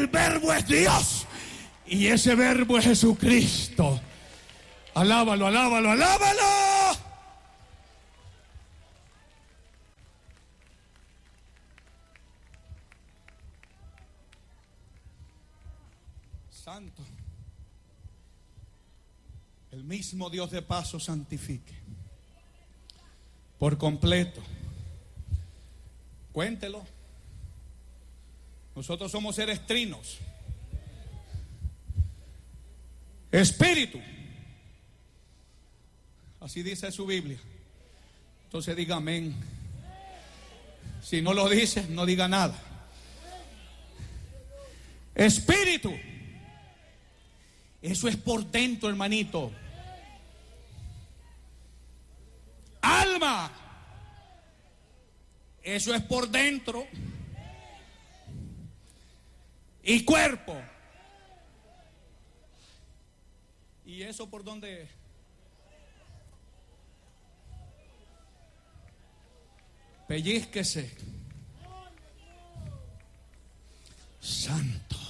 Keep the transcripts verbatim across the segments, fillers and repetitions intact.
el verbo es Dios y ese verbo es Jesucristo. Alábalo, alábalo, alábalo. Santo. El mismo Dios de paz os santifique por completo. Cuéntelo. Nosotros somos seres trinos. Espíritu. Así dice su Biblia. Entonces diga amén. Si no lo dice, no diga nada. Espíritu. Eso es por dentro, hermanito. Alma. Eso es por dentro. Y cuerpo. ¿Y eso por dónde? Pellizquese. Santo.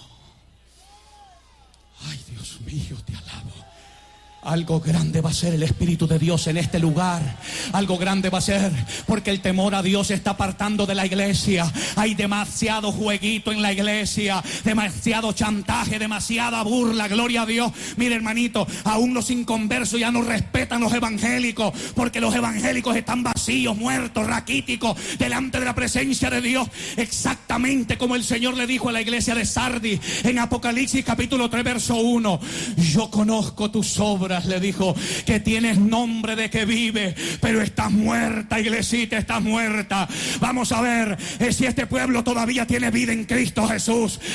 Ay, Dios mío, te alabo. Algo grande va a ser el Espíritu de Dios en este lugar. Algo grande va a ser, porque el temor a Dios se está apartando de la iglesia. Hay demasiado jueguito en la iglesia, demasiado chantaje, demasiada burla. Gloria a Dios. Mire, hermanito, aún los inconversos ya no respetan los evangélicos, porque los evangélicos están vacíos, muertos, raquíticos, delante de la presencia de Dios. Exactamente como el Señor le dijo a la iglesia de Sardis en Apocalipsis capítulo tres verso uno. Yo conozco tus obras, le dijo, que tienes nombre de que vive, pero estás muerta, iglesita, estás muerta. Vamos a ver eh, si este pueblo todavía tiene vida en Cristo Jesús.